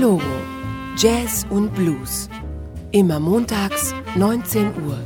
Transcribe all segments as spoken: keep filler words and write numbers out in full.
Loro. Jazz und Blues. Immer montags, neunzehn Uhr.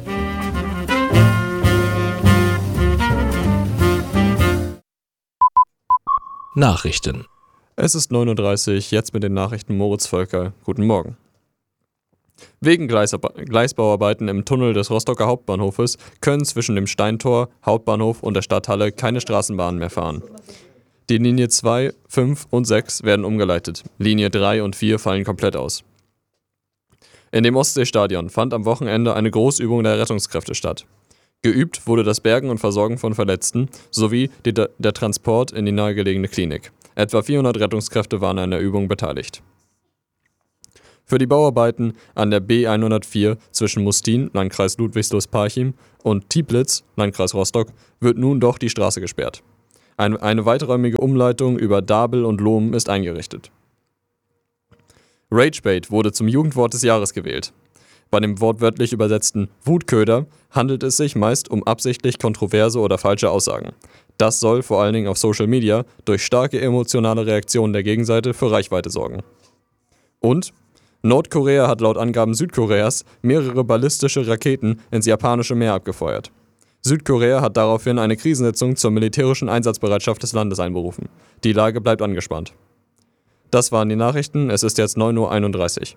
Nachrichten. Es ist neun Uhr dreißig, jetzt mit den Nachrichten Moritz Völker. Guten Morgen. Wegen Gleisbauarbeiten im Tunnel des Rostocker Hauptbahnhofes können zwischen dem Steintor, Hauptbahnhof und der Stadthalle keine Straßenbahnen mehr fahren. Die Linie zwei, fünf und sechs werden umgeleitet. Linie drei und vier fallen komplett aus. In dem Ostseestadion fand am Wochenende eine Großübung der Rettungskräfte statt. Geübt wurde das Bergen und Versorgen von Verletzten sowie die, der Transport in die nahegelegene Klinik. Etwa vierhundert Rettungskräfte waren an der Übung beteiligt. Für die Bauarbeiten an der B hundertvier zwischen Mustin, Landkreis Ludwigslust-Parchim, und Tieblitz, Landkreis Rostock, wird nun doch die Straße gesperrt. Eine, eine weiträumige Umleitung über Dabel und Lohm ist eingerichtet. Ragebait wurde zum Jugendwort des Jahres gewählt. Bei dem wortwörtlich übersetzten Wutköder handelt es sich meist um absichtlich kontroverse oder falsche Aussagen. Das soll vor allen Dingen auf Social Media durch starke emotionale Reaktionen der Gegenseite für Reichweite sorgen. Und Nordkorea hat laut Angaben Südkoreas mehrere ballistische Raketen ins japanische Meer abgefeuert. Südkorea hat daraufhin eine Krisensitzung zur militärischen Einsatzbereitschaft des Landes einberufen. Die Lage bleibt angespannt. Das waren die Nachrichten, es ist jetzt neun Uhr einunddreißig.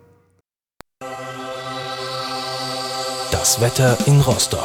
Das Wetter in Rostock.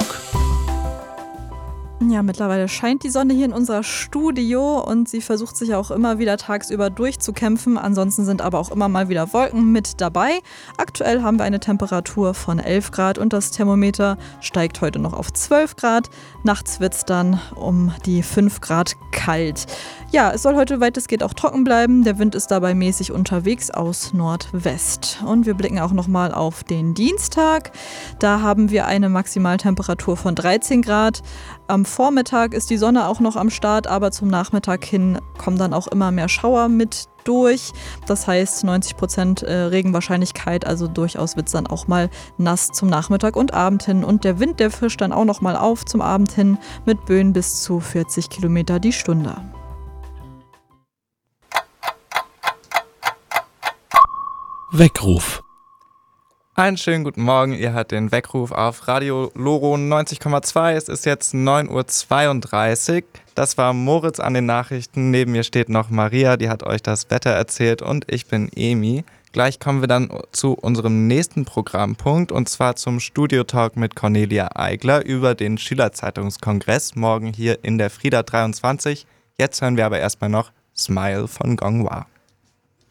Ja, mittlerweile scheint die Sonne hier in unser Studio und sie versucht sich auch immer wieder tagsüber durchzukämpfen. Ansonsten sind aber auch immer mal wieder Wolken mit dabei. Aktuell haben wir eine Temperatur von elf Grad und das Thermometer steigt heute noch auf zwölf Grad. Nachts wird es dann um die fünf Grad kalt. Ja, es soll heute weitestgehend auch trocken bleiben. Der Wind ist dabei mäßig unterwegs aus Nordwest. Und wir blicken auch nochmal auf den Dienstag. Da haben wir eine Maximaltemperatur von dreizehn Grad. Am Vormittag ist die Sonne auch noch am Start, aber zum Nachmittag hin kommen dann auch immer mehr Schauer mit durch. Das heißt neunzig Prozent Regenwahrscheinlichkeit, also durchaus wird es dann auch mal nass zum Nachmittag und Abend hin. Und der Wind, der frischt dann auch noch mal auf zum Abend hin mit Böen bis zu vierzig Kilometer die Stunde. Weckruf. Einen schönen guten Morgen, ihr hört den Weckruf auf Radio Loro neunzig Komma zwei. Es ist jetzt neun Uhr zweiunddreißig. Das war Moritz an den Nachrichten. Neben mir steht noch Maria, die hat euch das Wetter erzählt, und ich bin Emi. Gleich kommen wir dann zu unserem nächsten Programmpunkt, und zwar zum Studio-Talk mit Cornelia Eigler über den Schülerzeitungskongress morgen hier in der Frieda dreiundzwanzig. Jetzt hören wir aber erstmal noch Smile von Gong Hwa.